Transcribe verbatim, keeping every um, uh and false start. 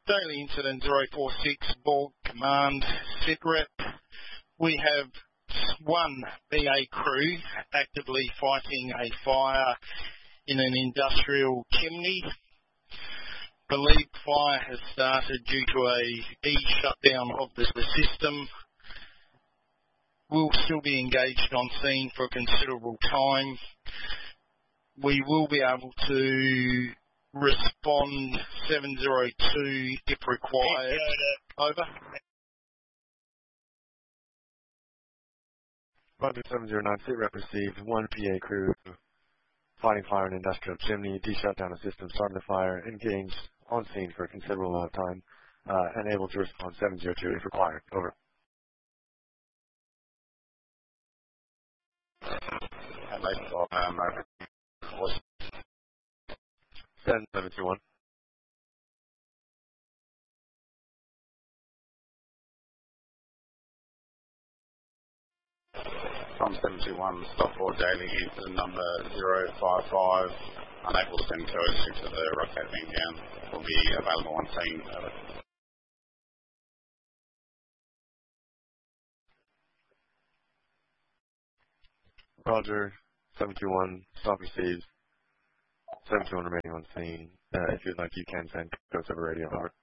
Daily Incident zero four six, Borg Command, SITREP. We have one B A crew actively fighting a fire in an industrial chimney. Believed fire has started due to a E shutdown of the system. We'll still be engaged on scene for a considerable time. We will be able to respond seven zero two if required. Over. Roger seven zero nine, SITREP received. One P A crew fighting fire in industrial chimney, de-shut down the system, starting the fire, engaged on scene for a considerable amount of time, uh, and able to respond seven zero two if required. Over. Um, seven seven two one. From seven two one, stop for daily incident number zero five five, unable to send codes due to the rotating down, will be available on scene. Over. Roger seven two one, stop received. seven two one remaining on scene. Uh, if you'd like, you can send codes over radio. Over.